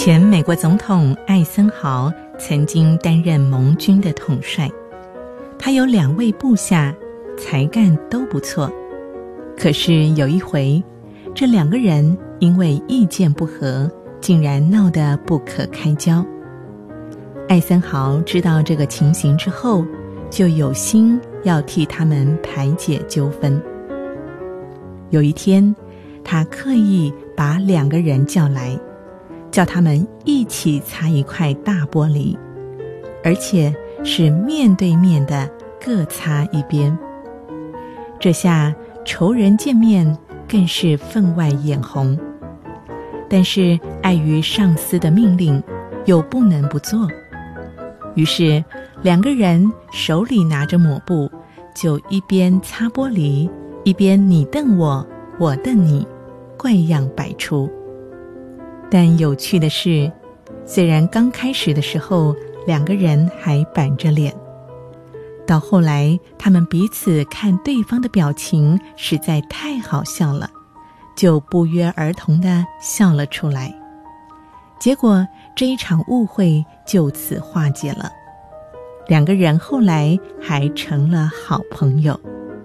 前美国总统艾森豪曾经担任盟军的统帅，他有2位部下，才干都不错。可是有一回，这2个人因为意见不合，竟然闹得不可开交。艾森豪知道这个情形之后，就有心要替他们排解纠纷。有一天，他刻意把2个人叫来，叫他们一起擦一块大玻璃，而且是面对面的各擦一边。这下仇人见面更是分外眼红，但是碍于上司的命令，又不能不做。于是2个人手里拿着抹布，就一边擦玻璃，一边你瞪我，我瞪你，怪样百出。但有趣的是，虽然刚开始的时候2个人还板着脸，到后来他们彼此看对方的表情实在太好笑了，就不约而同地笑了出来。结果这一场误会就此化解了，2个人后来还成了好朋友。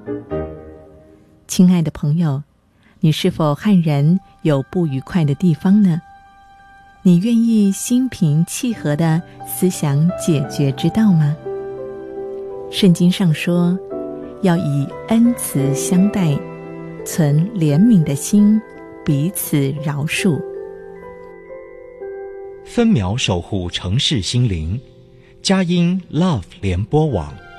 亲爱的朋友，你是否和人有不愉快的地方呢？你愿意心平气和地思想解决之道吗？圣经上说，要以恩慈相待，存怜悯的心，彼此饶恕。 分秒守护城市心灵，佳音 Love 联播网。